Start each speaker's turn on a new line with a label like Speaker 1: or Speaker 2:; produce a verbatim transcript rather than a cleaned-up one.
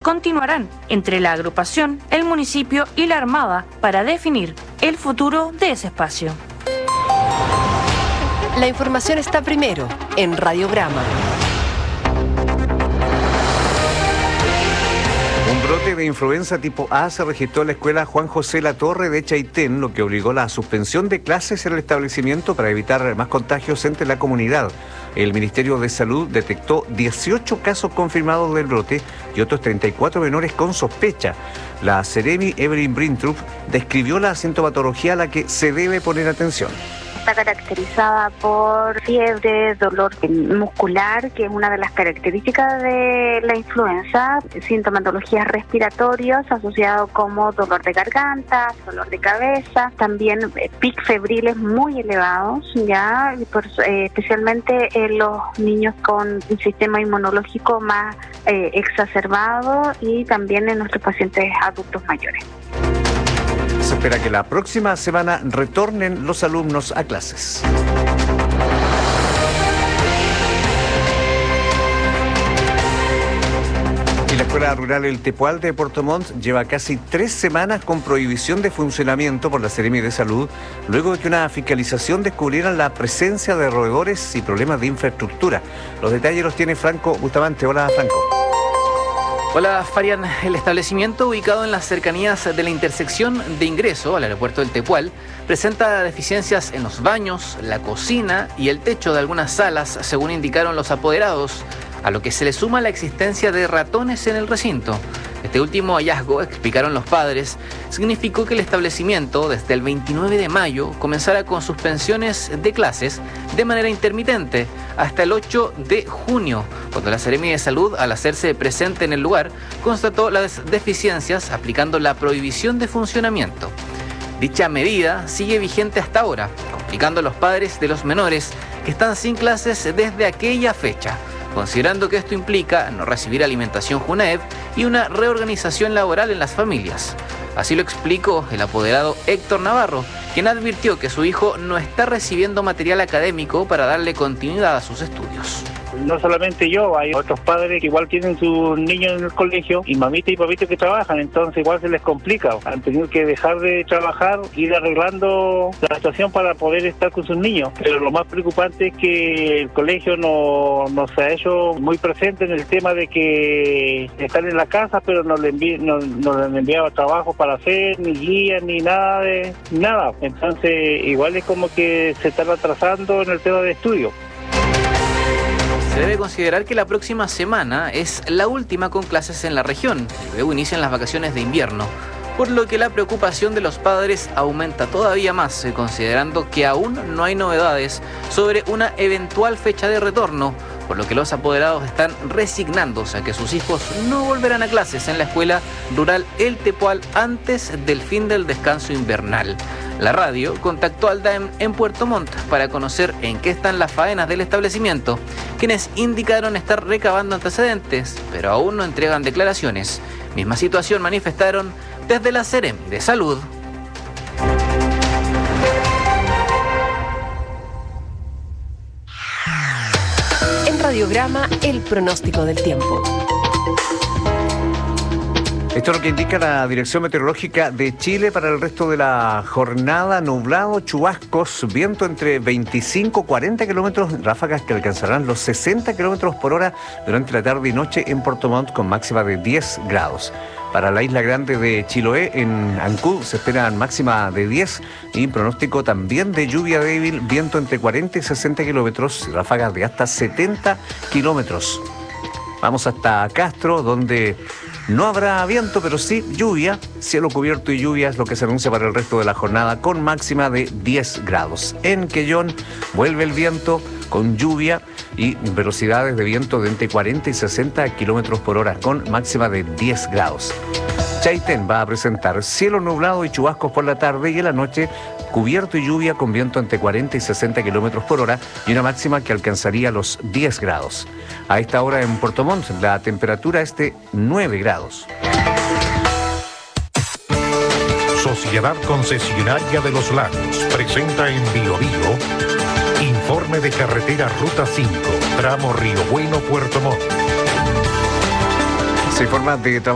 Speaker 1: continuarán entre la agrupación, el municipio y la Armada para definir el futuro de ese espacio.
Speaker 2: La información está primero en Radiograma.
Speaker 3: Un brote de influenza tipo A se registró en la escuela Juan José Latorre de Chaitén, lo que obligó a la suspensión de clases en el establecimiento para evitar más contagios entre la comunidad. El Ministerio de Salud detectó dieciocho casos confirmados del brote y otros treinta y cuatro menores con sospecha. La Seremi Evelyn Brintrup describió la sintomatología a la que se debe poner atención.
Speaker 4: Está caracterizada por fiebre, dolor muscular, que es una de las características de la influenza, sintomatologías respiratorias asociados como dolor de garganta, dolor de cabeza, también pic febriles muy elevados, ya y por, eh, especialmente en los niños con un sistema inmunológico más eh, exacerbado y también en nuestros pacientes adultos mayores.
Speaker 3: Se espera que la próxima semana retornen los alumnos a clases. Y la Escuela Rural El Tepual de Puerto Montt lleva casi tres semanas con prohibición de funcionamiento por la Seremi de Salud, luego de que una fiscalización descubriera la presencia de roedores y problemas de infraestructura. Los detalles los tiene Franco Bustamante. Hola, Franco.
Speaker 5: Hola, Farian. El establecimiento, ubicado en las cercanías de la intersección de ingreso al aeropuerto del Tepual, presenta deficiencias en los baños, la cocina y el techo de algunas salas, según indicaron los apoderados, a lo que se le suma la existencia de ratones en el recinto. Este último hallazgo, explicaron los padres, significó que el establecimiento desde el veintinueve de mayo comenzara con suspensiones de clases de manera intermitente hasta el ocho de junio, cuando la Seremi de Salud, al hacerse presente en el lugar, constató las deficiencias aplicando la prohibición de funcionamiento. Dicha medida sigue vigente hasta ahora, complicando a los padres de los menores que están sin clases desde aquella fecha, considerando que esto implica no recibir alimentación JUNAEV y una reorganización laboral en las familias. Así lo explicó el apoderado Héctor Navarro, quien advirtió que su hijo no está recibiendo material académico para darle continuidad a sus estudios.
Speaker 6: No solamente yo, hay otros padres que igual tienen sus niños en el colegio y mamita y papito que trabajan, entonces igual se les complica. Han tenido que dejar de trabajar, ir arreglando la situación para poder estar con sus niños. Pero lo más preocupante es que el colegio no, no se ha hecho muy presente en el tema de que están en la casa, pero no le, envi no, no le han enviado trabajo para hacer, ni guías, ni nada de nada. Entonces igual es como que se están atrasando en el tema de estudio.
Speaker 5: Se debe considerar que la próxima semana es la última con clases en la región y luego inician las vacaciones de invierno, por lo que la preocupación de los padres aumenta todavía más, considerando que aún no hay novedades sobre una eventual fecha de retorno, por lo que los apoderados están resignándose a que sus hijos no volverán a clases en la Escuela Rural El Tepual antes del fin del descanso invernal. La radio contactó al D A E M en Puerto Montt para conocer en qué están las faenas del establecimiento, quienes indicaron estar recabando antecedentes, pero aún no entregan declaraciones. Misma situación manifestaron desde la Seremi de Salud.
Speaker 2: En Radiograma, el pronóstico del tiempo.
Speaker 3: Esto es lo que indica la Dirección Meteorológica de Chile para el resto de la jornada. Nublado, chubascos, viento entre veinticinco a cuarenta kilómetros, ráfagas que alcanzarán los sesenta kilómetros por hora durante la tarde y noche en Puerto Montt con máxima de diez grados. Para la isla grande de Chiloé, en Ancud, se espera máxima de diez y pronóstico también de lluvia débil, viento entre cuarenta y sesenta kilómetros y ráfagas de hasta setenta kilómetros. Vamos hasta Castro, donde no habrá viento, pero sí lluvia, cielo cubierto y lluvia es lo que se anuncia para el resto de la jornada con máxima de diez grados. En Quellón vuelve el viento con lluvia y velocidades de viento de entre cuarenta y sesenta kilómetros por hora con máxima de diez grados. Chaitén va a presentar cielo nublado y chubascos por la tarde y en la noche cubierto y lluvia con viento entre cuarenta y sesenta kilómetros por hora y una máxima que alcanzaría los diez grados. A esta hora en Puerto Montt la temperatura es de nueve grados.
Speaker 7: Sociedad Concesionaria de los Lagos presenta en Bio Bio informe de carretera Ruta cinco, tramo Río Bueno, Puerto Montt.
Speaker 3: Se informa de